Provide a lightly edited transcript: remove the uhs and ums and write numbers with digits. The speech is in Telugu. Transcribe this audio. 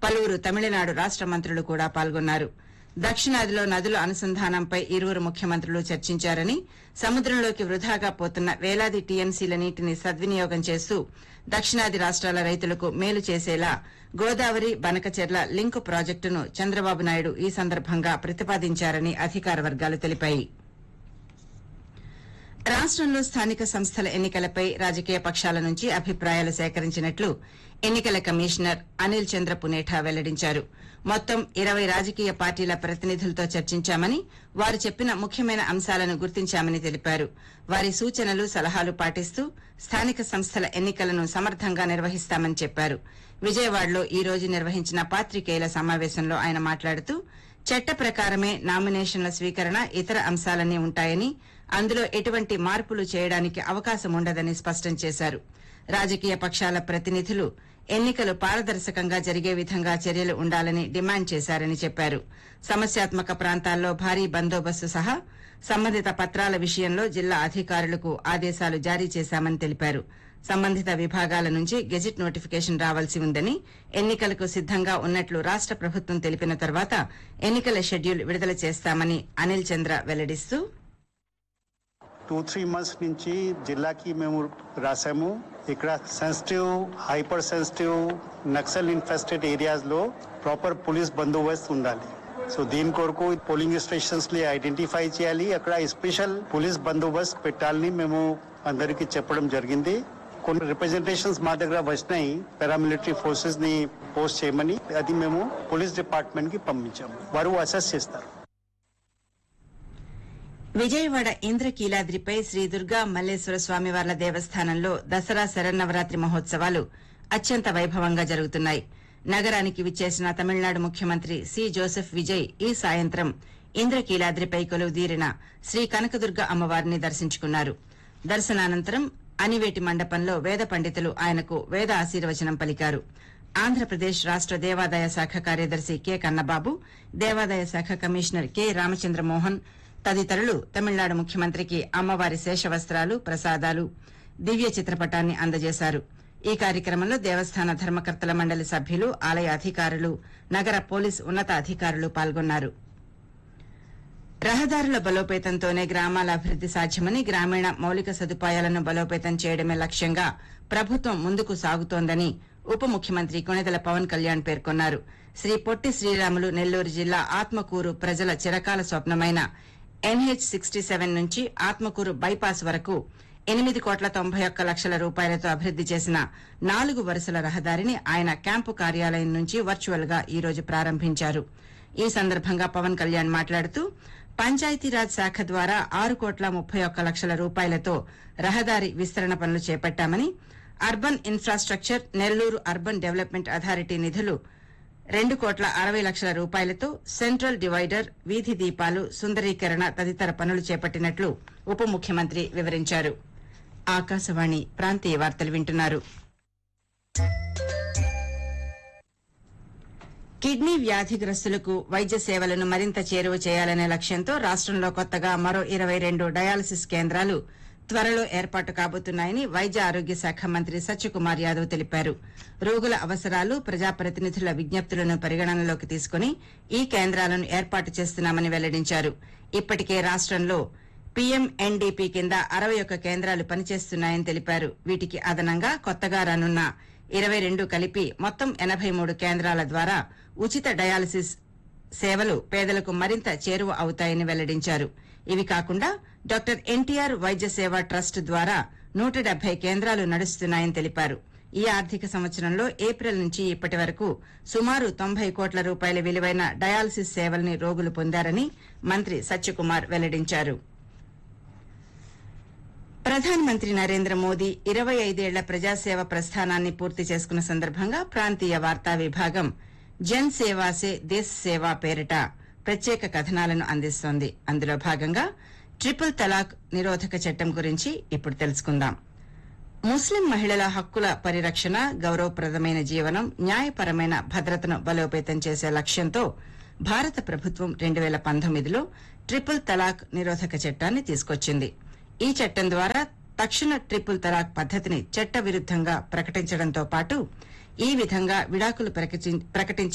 పలువురు తమిళనాడు రాష్ట మంత్రులు కూడా పాల్గొన్నారు. దక్షిణాదిలో నదుల అనుసంధానంపై ఇరువురు ముఖ్యమంత్రులు చర్చించారని, సముద్రంలోకి వృధాగా పోతున్న వేలాది టీఎంసీల నీటిని సద్వినియోగం చేస్తూ దక్షిణాది రాష్ట్రాల రైతులకు మేలు చేసేలా గోదావరి బనకచెర్ల లింకు ప్రాజెక్టును చంద్రబాబు నాయుడు ఈ సందర్భంగా ప్రతిపాదించారని అధికార వర్గాలు తెలిపాయి. రాష్టంలో స్థానిక సంస్థల ఎన్నికలపై రాజకీయ పక్షాల నుంచి అభిప్రాయాలు సేకరించినట్లు ఎన్నికల కమిషనర్ అనిల్ చంద్ర పునేఠా వెల్లడించారు. మొత్తం 20 రాజకీయ పార్టీల ప్రతినిధులతో చర్చించామని, వారు చెప్పిన ముఖ్యమైన అంశాలను గుర్తించామని తెలిపారు. వారి సూచనలు, సలహాలు పాటిస్తూ స్థానిక సంస్థల ఎన్నికలను సమర్థంగా నిర్వహిస్తామని చెప్పారు. విజయవాడలో ఈ రోజు నిర్వహించిన పాత్రికేయుల సమావేశంలో ఆయన మాట్లాడుతూ చట్ట ప్రకారమే నామినేషన్ల స్వీకరణ, ఇతర అంశాలన్నీ ఉంటాయని, అందులో ఎటువంటి మార్పులు చేయడానికి అవకాశం ఉండదని స్పష్టం చేశారు. రాజకీయ పక్షాల ప్రతినిధులు ఎన్నికలు పారదర్శకంగా జరిగే విధంగా చర్యలు ఉండాలని డిమాండ్ చేశారని చెప్పారు. సమస్యాత్మక ప్రాంతాల్లో భారీ బందోబస్తు సహా సంబంధిత పత్రాల విషయంలో జిల్లా అధికారులకు ఆదేశాలు జారీ చేశామని తెలిపారు. సంబంధిత విభాగాల నుంచి గెజిట్ నోటిఫికేషన్ రావాల్సి ఉందని, ఎన్నికలకు సిద్దంగా ఉన్నట్లు రాష్ట ప్రభుత్వం తెలిపిన తర్వాత ఎన్నికల షెడ్యూల్ విడుదల చేస్తామని అనిల్ చంద్ర వెల్లడిస్తూ 2-3 months నుంచి జిల్లాకి మేము రాసాము. ఇక్కడ sensitive, hyper sensitive, Naxal infested areas లో ప్రాపర్ పోలీస్ బందోబస్తు ఉండాలి. సో దీని కొరకు పోలింగ్ స్టేషన్స్ ని ఐడెంటిఫై చేయాలి, అక్కడ స్పెషల్ పోలీస్ బందోబస్తు పెట్టాలని మేము అందరికీ చెప్పడం జరిగింది. కొన్ని రిప్రజెంటేషన్స్ మా దగ్గర వచ్చినాయి, పారామిలిటరీ ఫోర్సెస్ ని పోస్ట్ చేయమని. అది మేము పోలీస్ డిపార్ట్మెంట్ కి పంపించాము, వారు అసెస్ చేస్తారు. విజయవాడ ఇంద్రకీలాద్రిపై శ్రీ దుర్గా మల్లేశ్వర స్వామివార్ల దేవస్థానంలో దసరా శరన్నవరాత్రి మహోత్సవాలు అత్యంత వైభవంగా జరుగుతున్నాయి. నగరానికి విచ్చేసిన తమిళనాడు ముఖ్యమంత్రి సి జోసెఫ్ విజయ్ ఈ సాయంత్రం ఇంద్రకీలాద్రిపై కొలువుదీరిన శ్రీ కనకదుర్గ అమ్మవారిని దర్శించుకున్నారు. దర్శనానంతరం అనివేటి మండపంలో వేద పండితులు ఆయనకు వేద ఆశీర్వచనం పలికారు. ఆంధ్రప్రదేశ్ రాష్ట దేవాదాయ శాఖ కార్యదర్శి కె కన్నబాబు, దేవాదాయ శాఖ కమిషనర్ కె రామచంద్రమోహన్ తదితరులు తమిళనాడు ముఖ్యమంత్రికి అమ్మవారి శేషవస్త్రాలు, ప్రసాదాలు, దివ్య చిత్రపటాన్ని అందజేశారు. ఈ కార్యక్రమంలో దేవస్థాన ధర్మకర్తల మండలి సభ్యులు, ఆలయ అధికారులు, నగర పోలీసు ఉన్నత అధికారులు పాల్గొన్నారు. రహదారుల బలోపేతంతోనే గ్రామాల అభివృద్ది సాధ్యమని, గ్రామీణ మౌలిక సదుపాయాలను బలోపేతం చేయడమే లక్ష్యంగా ప్రభుత్వం ముందుకు సాగుతోందని ఉప ముఖ్యమంత్రి కొణిదెల పవన్ కళ్యాణ్ పేర్కొన్నారు. శ్రీ పొట్టి శ్రీరాములు నెల్లూరు జిల్లా ఆత్మకూరు ప్రజల చిరకాల స్వప్నమైన NH-67 నుంచి ఆత్మకూరు బైపాస్ వరకు 8,91,00,00,000 రూపాయలతో అభివృద్ది చేసిన 4 వరుసల రహదారిని ఆయన క్యాంపు కార్యాలయం నుంచి వర్చువల్ గా ఈ రోజు ప్రారంభించారు. ఈ సందర్భంగా పవన్ కళ్యాణ్ మాట్లాడుతూ పంచాయతీరాజ్ శాఖ ద్వారా 6,31,00,000 రూపాయలతో రహదారి విస్తరణ పనులు చేపట్టామని, urban infrastructure, Nellore urban development authority నిధులు 2,60,00,000 రూపాయలతో సెంట్రల్ డివైడర్, వీధి దీపాలు, సుందరీకరణ తదితర పనులు చేపట్టినట్లు ఉప ముఖ్యమంత్రి వివరించారు. ఆకాశవాణి ప్రాంతీయ వార్తలు వింటున్నారు. కిడ్నీ వ్యాధిగ్రస్తులకు వైద్య సేవలను మరింత చేరువ చేయాలనే లక్ష్యంతో రాష్టంలో కొత్తగా మరో 22 డయాలసిస్ కేంద్రాలు త్వరలో ఏర్పాటు కాబోతున్నాయని వైద్య ఆరోగ్య శాఖ మంత్రి సత్యకుమార్ యాదవ్ తెలిపారు. రోగుల అవసరాలు, ప్రజాప్రతినిధుల విజ్ఞప్తులను పరిగణనలోకి తీసుకుని ఈ కేంద్రాలను ఏర్పాటు చేస్తున్నామని వెల్లడించారు. ఇప్పటికే రాష్టంలో పీఎంఎన్డీపీ కింద 61 కేంద్రాలు పనిచేస్తున్నాయని తెలిపారు. వీటికి అదనంగా కొత్తగా రానున్న 22 కలిపి మొత్తం 83 కేంద్రాల ద్వారా ఉచిత డయాలసిస్ సేవలు పేదలకు మరింత చేరువ అవుతాయని వెల్లడించారు. ఇవి కాకుండా డాక్టర్ ఎన్టీఆర్ వైద్య సేవా ట్రస్ట్ ద్వారా 170 కేంద్రాలు నడుస్తున్నాయని తెలిపారు. ఈ ఆర్థిక సంవత్సరంలో ఏప్రిల్ నుంచి ఇప్పటి వరకు సుమారు 90 కోట్ల రూపాయల విలువైన డయాలసిస్ సేవల్ని రోగులు పొందారని మంత్రి సత్యకుమార్ వెల్లడించారు. ప్రధానమంత్రి నరేంద్ర మోదీ 25 ఏళ్ల ప్రజాసేవ ప్రస్థానాన్ని పూర్తి చేసుకున్న సందర్భంగా ప్రాంతీయ వార్తా విభాగం జన్ సేవా సే దేశ్ సేవా పేరిట ప్రత్యేక కథనాలను అందిస్తోంది. అందులో భాగంగా ట్రిపుల్ తలాక్ నిరోధక చట్టం గురించి ఇప్పుడు తెలుసుకుందాం. ముస్లిం మహిళల హక్కుల పరిరక్షణ, గౌరవప్రదమైన జీవనం, న్యాయపరమైన భద్రతను బలోపేతం చేసే లక్ష్యంతో భారత ప్రభుత్వం 2019లో ట్రిపుల్ తలాక్ నిరోధక చట్టాన్ని తీసుకొచ్చింది. ఈ చట్టం ద్వారా తక్షణ ట్రిపుల్ తలాక్ పద్దతిని చట్ట విరుద్దంగా ప్రకటించడంతో పాటు ఈ విధంగా విడాకులు ప్రకటించే